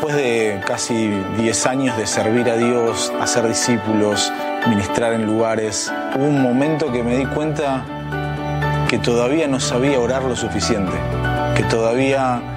Después de casi 10 años de servir a Dios, hacer discípulos, ministrar en lugares, hubo un momento que me di cuenta que todavía no sabía orar lo suficiente, que todavía